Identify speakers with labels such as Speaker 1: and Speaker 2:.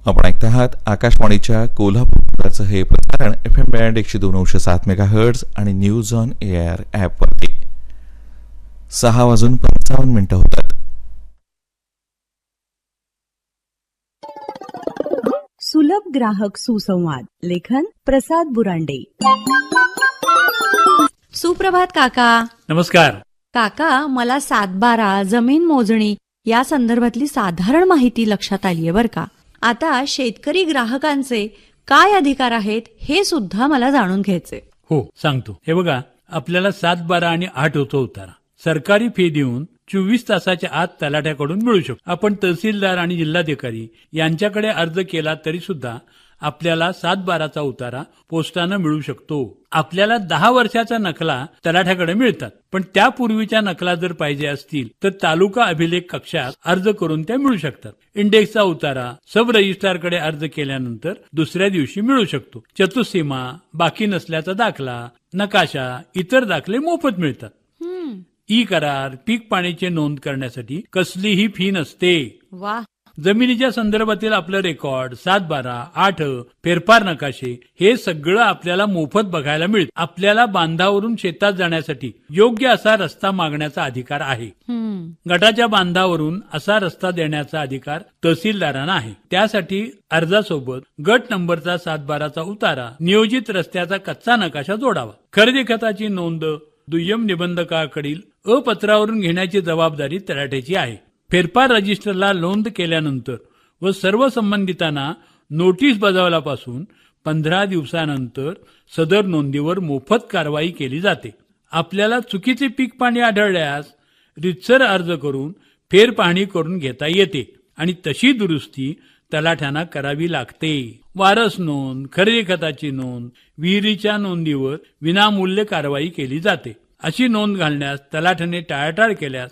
Speaker 1: आपण ऐकत आहात आकाशवाणीच्या कोल्हापूरचं हे प्रसारण FM बँड 102.7 मेगाहर्ट्झ आणि न्यूज ऑन एआर ॲपवरती. 6:55 होतात.
Speaker 2: सुलभ ग्राहक सुसंवाद. लेखन प्रसाद बुरांडे.
Speaker 3: सुप्रभात काका.
Speaker 4: नमस्कार
Speaker 3: काका, मला 7/12 जमीन मोजणी या संदर्भातली साधारण माहिती लक्षात आलीये बर का. आता शेतकरी ग्राहकांचे काय अधिकार आहेत हे सुद्धा मला जाणून घ्यायचे.
Speaker 4: हो, सांगतो. हे बघा, आपल्याला 7, 12 आणि 8 होतो उतारा. सरकारी फी देऊन 24 तासाच्या आत तलाठ्याकडून मिळू शकतो. आपण तहसीलदार आणि जिल्हाधिकारी यांच्याकडे अर्ज केला तरी सुद्धा आपल्याला 7/12चा उतारा पोस्टानं मिळू शकतो. आपल्याला 10 वर्षाचा नकला तलाठ्याकडे मिळतात, पण त्यापूर्वीच्या नकला जर पाहिजे असतील तर तालुका अभिलेख कक्षात अर्ज करून त्या मिळू शकतात. इंडेक्सचा उतारा सब रजिस्ट्रारकडे अर्ज केल्यानंतर दुसऱ्या दिवशी मिळू शकतो. चतुःसीमा, बाकी नसल्याचा दाखला, नकाशा, इतर दाखले मोफत मिळतात. ई करार, पीक पाण्याची नोंद करण्यासाठी कसलीही फी नसते.
Speaker 3: वा.
Speaker 4: जमिनीच्या संदर्भातील आपलं रेकॉर्ड, 7/12, 8, फेरफार नकाशे हे सगळं आपल्याला मोफत बघायला मिळतं. आपल्याला बांधावरून शेतात जाण्यासाठी योग्य असा रस्ता मागण्याचा अधिकार आहे. गटाच्या बांधावरून असा रस्ता देण्याचा अधिकार तहसीलदारांना आहे. त्यासाठी अर्जासोबत गट नंबरचा 7/12चा उतारा, नियोजित रस्त्याचा कच्चा नकाशा जोडावा. खरेदी खताची नोंद दुय्यम निबंधकाकडील अपत्रावरून घेण्याची जबाबदारी तलाठ्याची आहे. फेरफार रजिस्टरला नोंद केल्यानंतर व सर्व संबंधितांना नोटीस बजावल्यापासून 15 दिवसानंतर सदर नोंदीवर मोफत कारवाई केली जाते. आपल्याला चुकीचे पीक पाणी आढळल्यास रितसर अर्ज करून फेरपाहणी करून घेता येते आणि तशी दुरुस्ती तलाठ्यांना करावी लागते. वारस नोंद, खरेदी खताची नोंद, विहिरीच्या नोंदीवर विनामूल्य कारवाई केली जाते. अशी नोंद घालण्यास तलाठ्याने टाळाटाळ केल्यास